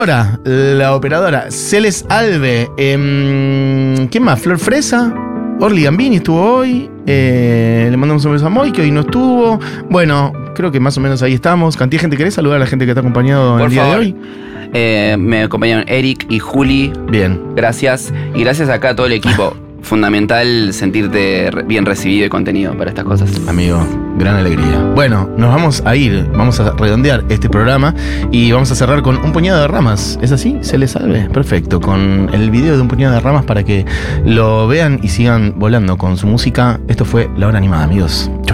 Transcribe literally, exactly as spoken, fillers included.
Ahora, la operadora, Celes Alve, eh, ¿quién más? Flor Fresa, Orly Gambini estuvo hoy, eh, le mandamos un beso a Moy, que hoy no estuvo. Bueno, creo que más o menos ahí estamos. Cantidad de gente. ¿Querés saludar a la gente que te ha acompañado Por el día favor. de hoy? Eh, me acompañaron Eric y Juli. Bien. Gracias. Y gracias acá a todo el equipo. Fundamental sentirte re- bien recibido y contenido para estas cosas. Amigo, gran alegría. Bueno, nos vamos a ir, vamos a redondear este programa y vamos a cerrar con Un Puñado de Ramas. ¿Es así? ¿Se les salve? Perfecto. Con el video de Un Puñado de Ramas para que lo vean y sigan volando con su música. Esto fue La Hora Animada, amigos. Chau.